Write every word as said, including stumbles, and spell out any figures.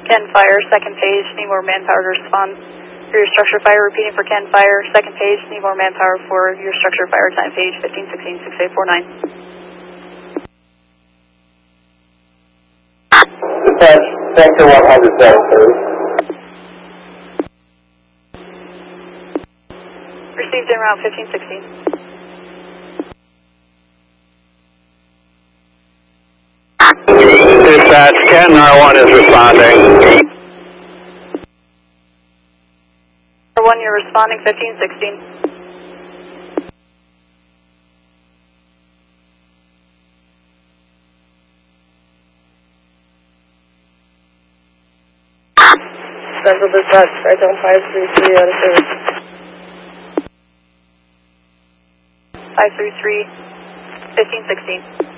Ken Fire, second page, need more manpower to respond for your structure fire. Repeating for Ken Fire, second page, need more manpower for your structure fire. Time page fifteen sixteen six eight four nine. Dispatch, sector one hundred seven, please. Received en route fifteen sixteen. Dispatch, Ken R one is responding. R one, you're responding fifteen sixteen. Central Dispatch, right down five three three out of service. five three three, fifteen sixteen.